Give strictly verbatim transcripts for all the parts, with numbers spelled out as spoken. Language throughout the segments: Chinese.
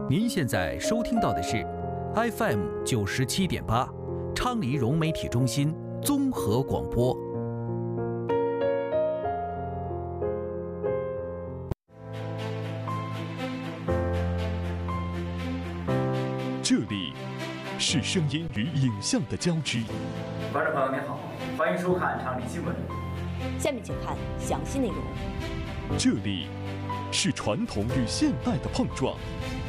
您现在收听到的是 F M 九十七点八，昌黎融媒体中心综合广播。 这里是声音与影像的交织。 观众朋友您好，欢迎收看昌黎新闻。 下面请看详细内容。 这里是传统与现代的碰撞。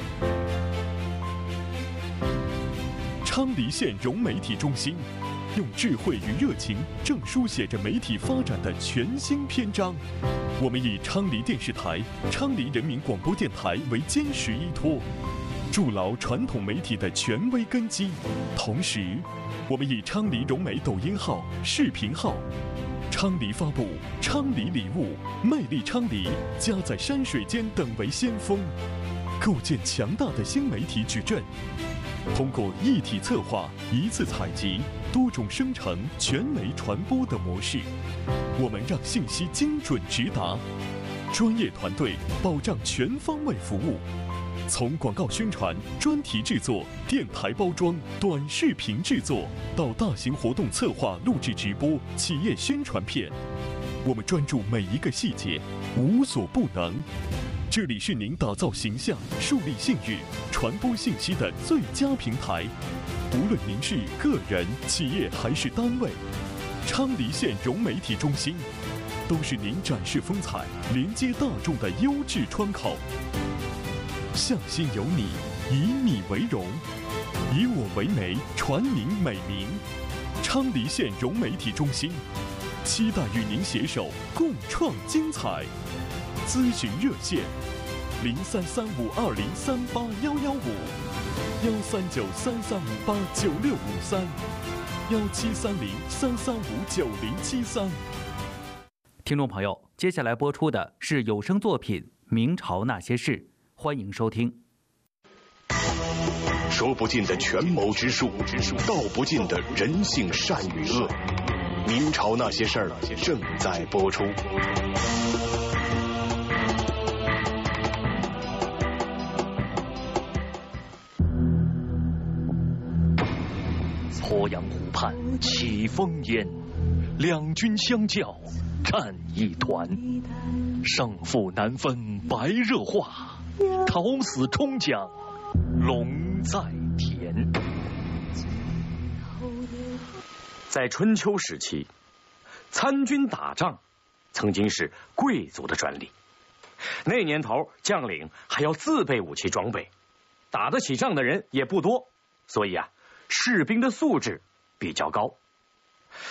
昌黎县融媒体中心用智慧与热情，正书写着媒体发展的全新篇章。我们以昌黎电视台、昌黎人民广播电台为坚实依托，筑牢传统媒体的权威根基。同时，我们以昌黎融媒抖音号、视频号、昌黎发布、昌黎礼物、魅力昌黎、家在山水间等为先锋，构建强大的新媒体矩阵。通过一体策划、一次采集、多种生成、全媒传播的模式，我们让信息精准直达，专业团队保障全方位服务。从广告宣传、专题制作、电台包装、短视频制作，到大型活动策划、录制直播、企业宣传片，我们专注每一个细节，无所不能。这里是您打造形象、树立信誉、传播信息的最佳平台。无论您是个人、企业还是单位，昌黎县融媒体中心都是您展示风采、连接大众的优质窗口。向心有你，以你为荣，以我为媒，传您美名。昌黎县融媒体中心，期待与您携手共创精彩。咨询热线：零三三五二零三八幺幺五，幺三九三三五八九六五三，幺七三零三三五九零七三。 听众朋友，接下来播出的是有声作品《明朝那些事》，欢迎收听。 说不尽的权谋之术，道不尽的人性善与恶。明朝那些事儿正在播出。 鄱阳湖畔起烽烟，两军相较战一团，胜负难分白热化，讨死冲将龙在田。 在春秋时期，参军打仗曾经是贵族的专利。那年头，将领还要自备武器装备，打得起仗的人也不多，所以啊，士兵的素质比较高。